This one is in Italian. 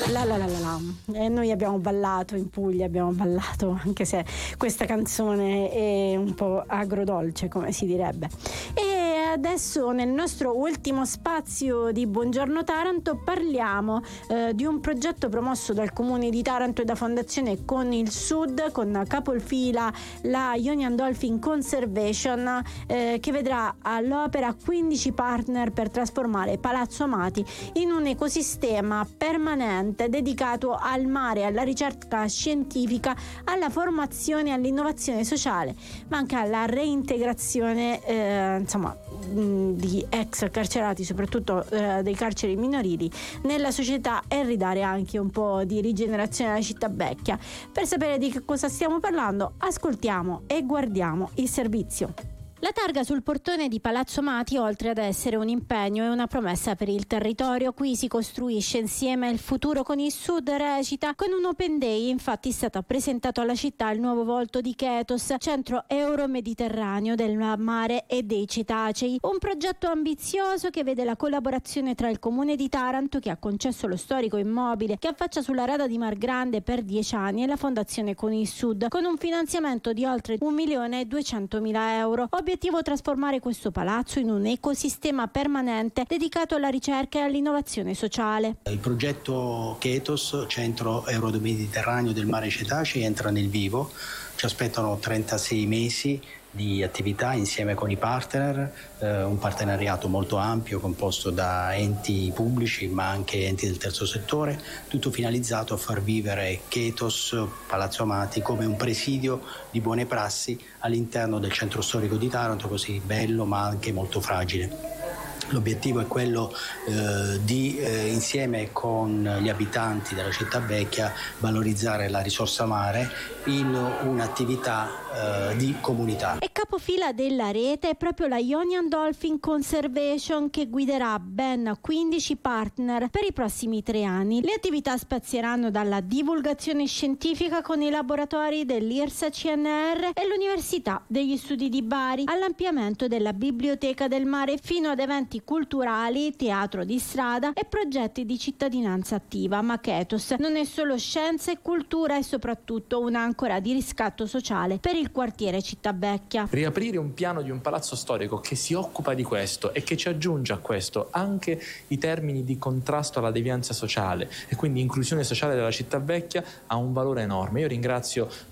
E noi abbiamo ballato in Puglia, anche se questa canzone è un po' agrodolce, come si direbbe. E adesso, nel nostro ultimo spazio di Buongiorno Taranto, parliamo di un progetto promosso dal Comune di Taranto e da Fondazione Con il Sud, con capofila la Ionian Dolphin Conservation, che vedrà all'opera 15 partner per trasformare Palazzo Amati in un ecosistema permanente dedicato al mare, alla ricerca scientifica, alla formazione e all'innovazione sociale, ma anche alla reintegrazione di ex carcerati, soprattutto dei carceri minorili, nella società, e ridare anche un po' di rigenerazione alla città vecchia. Per sapere di che cosa stiamo parlando, ascoltiamo e guardiamo il servizio. La targa sul portone di Palazzo Amati, oltre ad essere un impegno, è una promessa per il territorio. Qui si costruisce insieme il futuro con il Sud, recita. Con un open day, infatti, è stato presentato alla città il nuovo volto di Ketos, centro euro-mediterraneo del mare e dei cetacei. Un progetto ambizioso che vede la collaborazione tra il Comune di Taranto, che ha concesso lo storico immobile che affaccia sulla rada di Mar Grande per 10 anni, e la Fondazione Con il Sud, con un finanziamento di oltre 1.200.000 euro. Obiettivo: trasformare questo palazzo in un ecosistema permanente dedicato alla ricerca e all'innovazione sociale. Il progetto Ketos, centro euro-mediterraneo del mare Cetacei, entra nel vivo. Ci aspettano 36 mesi di attività insieme con i partner, un partenariato molto ampio composto da enti pubblici ma anche enti del terzo settore, tutto finalizzato a far vivere Ketos, Palazzo Amati, come un presidio di buone prassi all'interno del centro storico di Taranto, così bello ma anche molto fragile. L'obiettivo è quello di, insieme con gli abitanti della città vecchia, valorizzare la risorsa mare in un'attività di comunità. E capofila della rete è proprio la Ionian Dolphin Conservation, che guiderà ben 15 partner per i prossimi 3 anni. Le attività spazieranno dalla divulgazione scientifica con i laboratori dell'IRSA CNR e l'Università degli Studi di Bari, all'ampliamento della Biblioteca del Mare, fino ad eventi culturali, teatro di strada e progetti di cittadinanza attiva. Ma Ketos non è solo scienza e cultura, è soprattutto un'ancora di riscatto sociale per il quartiere Città Vecchia. Riaprire un piano di un palazzo storico che si occupa di questo e che ci aggiunge a questo anche i termini di contrasto alla devianza sociale e quindi inclusione sociale della Città Vecchia ha un valore enorme. Io ringrazio